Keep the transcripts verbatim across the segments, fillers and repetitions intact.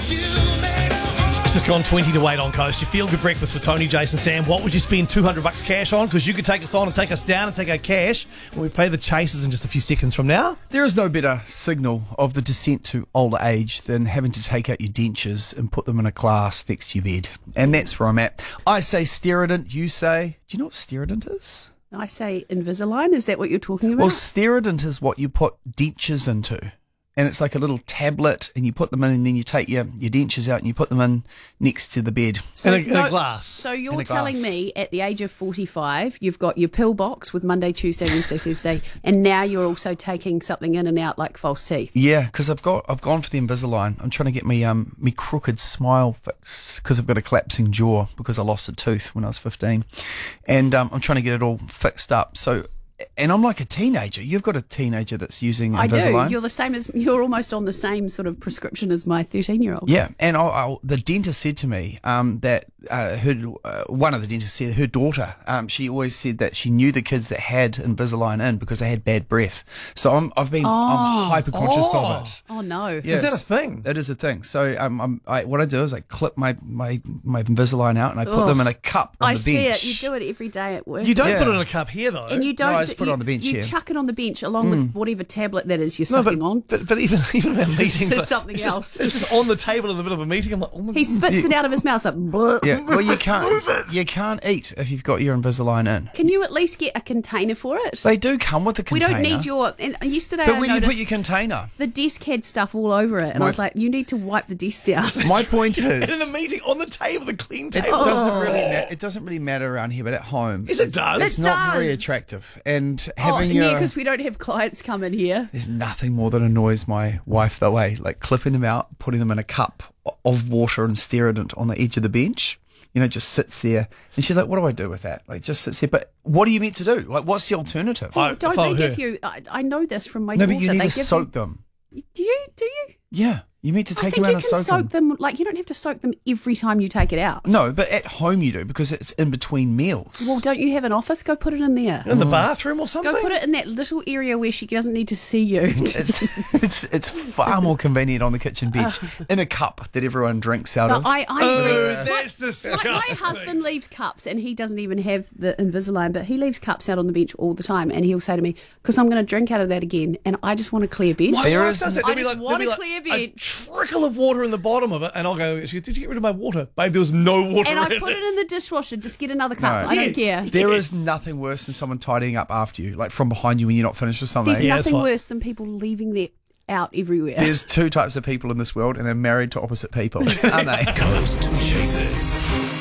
It's just gone twenty to eight on Coast. You feel good breakfast with Tony, Jason, Sam. What would you spend two hundred bucks cash on? Because you could take us on and take us down and take our cash when we play the Chasers in just a few seconds from now. There is no better signal of the descent to older age than having to take out your dentures and put them in a glass next to your bed. And that's where I'm at. I say Steradent, you say, do you know what Steradent is? I say Invisalign. Is that what you're talking about? Well, Steradent is what you put dentures into. And it's like a little tablet, and you put them in, and then you take your, your dentures out and you put them in next to the bed. So, in, a, in no, a glass. So you're a telling glass. me at the age of forty-five, you've got your pill box with Monday, Tuesday, Wednesday, Thursday, and now you're also taking something in and out like false teeth. Yeah, because I've got I've gone for the Invisalign. I'm trying to get me um me crooked smile fixed because I've got a collapsing jaw because I lost a tooth when I was fifteen, and um, I'm trying to get it all fixed up. So. And I'm like a teenager. You've got a teenager that's using Invisalign. I do. You're the same as you're almost on the same sort of prescription as my thirteen-year-old. Yeah, and I, I, the dentist said to me um, that uh, her uh, one of the dentists said her daughter. Um, she always said that she knew the kids that had Invisalign in because they had bad breath. So I'm, I've been Oh. I'm hyper conscious Oh. of it. Oh no! Yes, Is that a thing? It is a thing. So um, I'm, I, what I do is I clip my, my, my Invisalign out and I put Ugh. them in a cup on I the see bench. it. You do it every day at work. You don't Yeah. put it in a cup here, though. and you don't. No, I just put it you, on the bench You here. chuck it on the bench along with whatever tablet that is you're No, sucking but, on. but but even even in our meetings, it's like, something it's else. Just, it's just on the table in the middle of a meeting. I'm like, oh my He spits it out of his mouth. Like, "Bleh." Yeah, well, you can't you can't eat if you've got your Invisalign in. Can you at least get a container for it? They do come with a we container. don't need your. And yesterday, But I when you noticed put your container, the desk had stuff all over it, and My- I was like, "You need to wipe the desk down." my point And in is, the meeting, on the table, the clean it table. doesn't really ma- it doesn't really matter around here, but at home, Yes, it it's, does. It's It not very does. attractive. And Oh, having yeah, your because we don't have clients come in here. there's nothing more that annoys my wife that way, like clipping them out, putting them in a cup of water and Steradent on the edge of the bench. You know, just sits there, and she's like, "What do I do with that?" Like, just sits there. But what are you meant to do? Like, what's the alternative? I- Don't if I they were give her- you? I, I know this from my no, daughter. but you need they to give soak them. you, Do you? Do you? Yeah, you need to I take think them you out can and soak, soak them. them. Like you don't have to soak them every time you take it out. No, but at home you do because it's in between meals. Well, don't you have an office? Go put it in there. in the bathroom or something. Go put it in that little area where she doesn't need to see you. It's, it's it's far more convenient on the kitchen bench in a cup that everyone drinks out But of. I, I Oh, agree. My- that's disgusting. Like my husband leaves cups, and he doesn't even have the Invisalign, but he leaves cups out on the bench all the time, and he'll say to me, "Because I'm going to drink out of that again, and I just want a clear bench." My There wife is- does that. I There'll be just like, want there'll a be like clear a bench. trickle of water in the bottom of it, and I'll go, "She, did you get rid of my water, babe? There was no water And I in put it in the dishwasher. Just get another No. cup. I don't Yes. care. There Yes. is nothing worse than someone tidying up after you, like from behind you when you're not finished with something. There's Yeah, that's nothing fine. worse than people leaving their out everywhere. There's two types of people in this world, and they're married to opposite people, aren't they? Coast Chasers.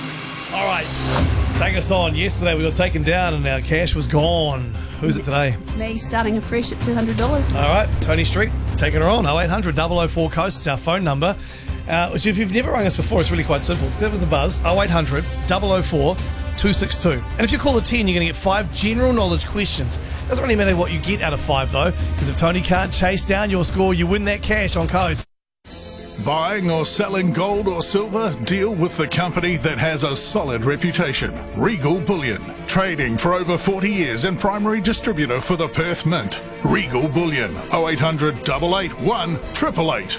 All right, take us on. Yesterday we got taken down, and our cash was gone. Who's it today? It's me starting afresh at two hundred dollars. All right, Tony Street, taking her on. oh eight hundred double oh four Coast, it's our phone number. Uh, which if you've never rung us before, it's really quite simple. Give us a buzz, oh eight hundred double oh four two six two. And if you call the ten, you're going to get five general knowledge questions. Doesn't really matter what you get out of five, though, because if Tony can't chase down your score, you win that cash on Coast. Buying or selling gold or silver? Deal with the company that has a solid reputation. Regal Bullion. Trading for over forty years and primary distributor for the Perth Mint. Regal Bullion. oh eight hundred eight eight one eight eight eight.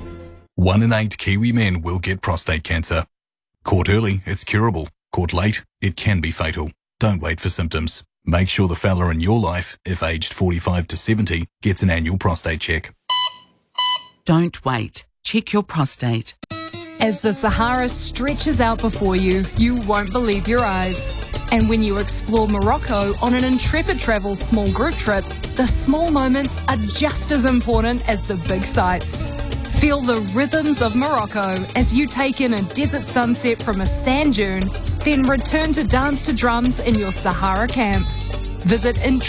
One in eight Kiwi men will get prostate cancer. Caught early, it's curable. Caught late, it can be fatal. Don't wait for symptoms. Make sure the fella in your life, if aged forty-five to seventy, gets an annual prostate check. Don't wait. Check your prostate. As the Sahara stretches out before you, you won't believe your eyes. And when you explore Morocco on an intrepid travel small group trip, the small moments are just as important as the big sights. Feel the rhythms of Morocco as you take in a desert sunset from a sand dune, then return to dance to drums in your Sahara camp. Visit